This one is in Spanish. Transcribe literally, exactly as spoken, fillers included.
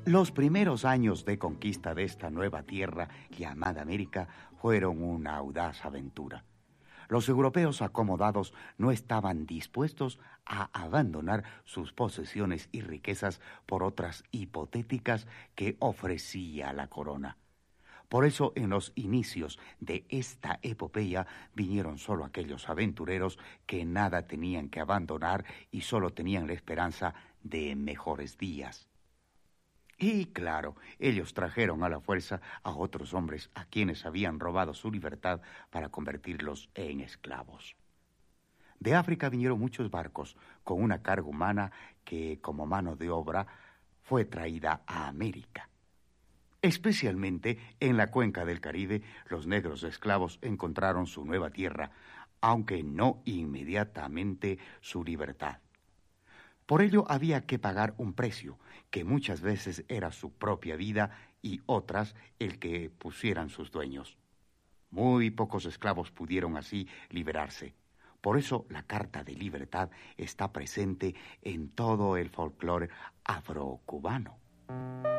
Los primeros años de conquista de esta nueva tierra llamada América fueron una audaz aventura. Los europeos acomodados no estaban dispuestos a abandonar sus posesiones y riquezas por otras hipotéticas que ofrecía la corona. Por eso, en los inicios de esta epopeya vinieron solo aquellos aventureros que nada tenían que abandonar y solo tenían la esperanza de mejores días. Y claro, ellos trajeron a la fuerza a otros hombres a quienes habían robado su libertad para convertirlos en esclavos. De África vinieron muchos barcos con una carga humana que, como mano de obra, fue traída a América. Especialmente en la cuenca del Caribe, los negros esclavos encontraron su nueva tierra, aunque no inmediatamente su libertad. Por ello había que pagar un precio, que muchas veces era su propia vida y otras el que pusieran sus dueños. Muy pocos esclavos pudieron así liberarse. Por eso la Carta de Libertad está presente en todo el folclore afrocubano.